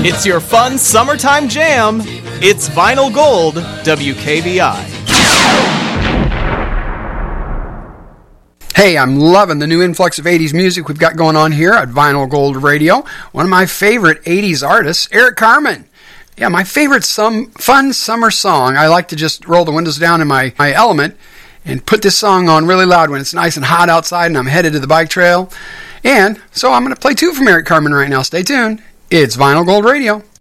It's your fun summertime jam. It's Vinyl Gold, WKVI. Hey, I'm loving the new influx of 80s music we've got going on here at Vinyl Gold Radio. One of my favorite 80s artists, Eric Carmen. Yeah, my favorite fun summer song. I like to just roll the windows down in my Element and put this song on really loud when it's nice and hot outside and I'm headed to the bike trail. And so I'm going to play two from Eric Carmen right now. Stay tuned. It's Vinyl Gold Radio.